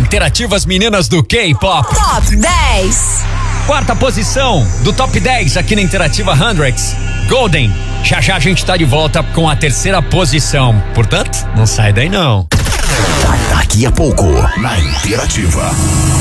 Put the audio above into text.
Interativa, as meninas do K-Pop. Top 10. Quarta posição do Top 10 aqui na Interativa 100, Golden. Já já a gente tá de volta com a terceira posição. Portanto, não sai daí não. Daqui a pouco, na Interativa.